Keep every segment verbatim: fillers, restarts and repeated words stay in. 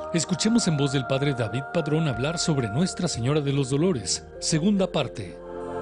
Escuchemos en voz del Padre David Padrón hablar sobre Nuestra Señora de los Dolores, segunda parte.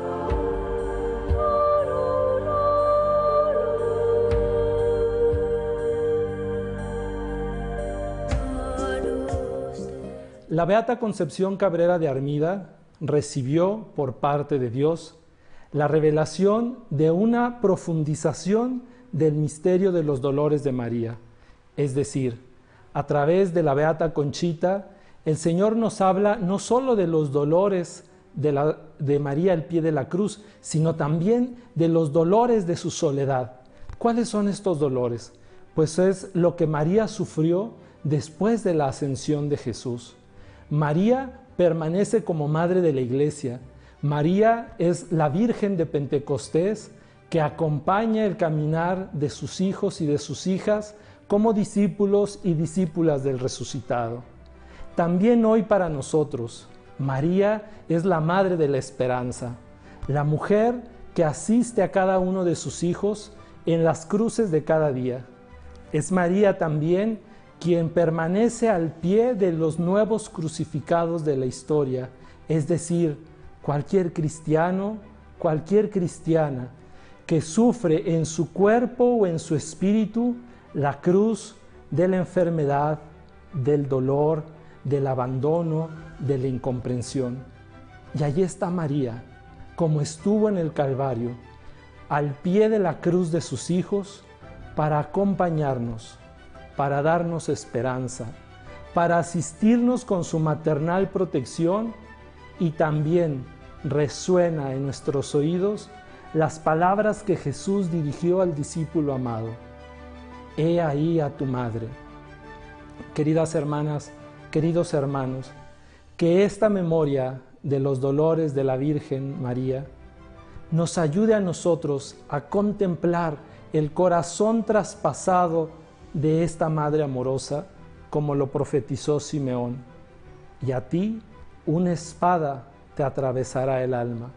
La Beata Concepción Cabrera de Armida recibió por parte de Dios la revelación de una profundización del misterio de los dolores de María, es decir, a través de la Beata Conchita, el Señor nos habla no solo de los dolores de, la, de María al pie de la cruz, sino también de los dolores de su soledad. ¿Cuáles son estos dolores? Pues es lo que María sufrió después de la ascensión de Jesús. María permanece como madre de la Iglesia. María es la Virgen de Pentecostés que acompaña el caminar de sus hijos y de sus hijas como discípulos y discípulas del resucitado. También hoy para nosotros, María es la madre de la esperanza, la mujer que asiste a cada uno de sus hijos en las cruces de cada día. Es María también quien permanece al pie de los nuevos crucificados de la historia, es decir, cualquier cristiano, cualquier cristiana que sufre en su cuerpo o en su espíritu la cruz de la enfermedad, del dolor, del abandono, de la incomprensión. Y allí está María, como estuvo en el Calvario, al pie de la cruz de sus hijos, para acompañarnos, para darnos esperanza, para asistirnos con su maternal protección, y también resuena en nuestros oídos las palabras que Jesús dirigió al discípulo amado: He ahí a tu madre. Queridas hermanas, queridos hermanos, que esta memoria de los dolores de la Virgen María nos ayude a nosotros a contemplar el corazón traspasado de esta Madre amorosa, como lo profetizó Simeón. Y a ti una espada te atravesará el alma.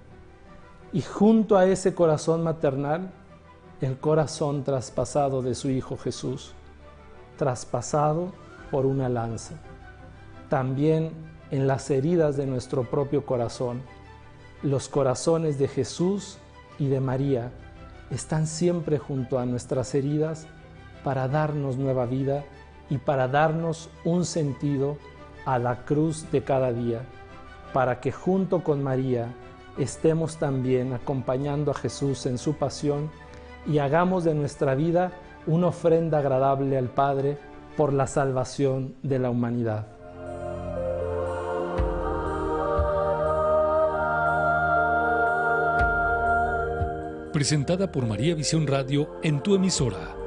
Y junto a ese corazón maternal, el corazón traspasado de su Hijo Jesús, traspasado por una lanza. También en las heridas de nuestro propio corazón, los corazones de Jesús y de María están siempre junto a nuestras heridas para darnos nueva vida y para darnos un sentido a la cruz de cada día, para que junto con María estemos también acompañando a Jesús en su pasión y hagamos de nuestra vida una ofrenda agradable al Padre por la salvación de la humanidad. Presentada por María Visión Radio en tu emisora.